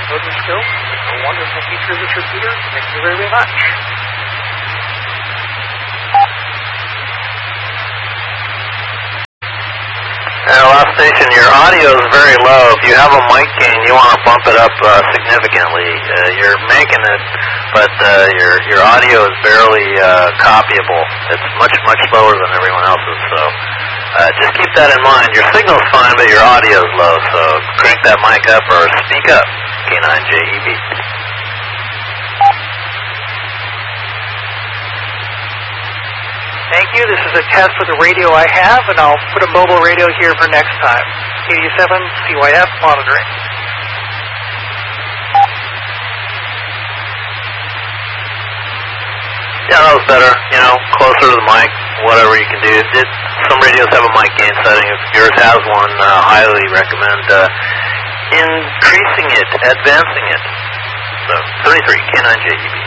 Rotoscope is a wonderful feature of this repeater. Thank you very much. Last station, your audio is very low. If you have a mic gain, you want to bump it up significantly. You're making it, but your audio is barely copyable. It's much slower than everyone else's. So just keep that in mind. Your signal's fine, but your audio is low. So crank that mic up or speak up. K9JEB. Thank you. This is a test for the radio I have, and I'll put a mobile radio here for next time. 87 CYF monitoring. Yeah, that was better. You know, closer to the mic, whatever you can do. Some radios have a mic gain setting. If yours has one, highly recommend increasing it, advancing it. So, 33, K9JEB.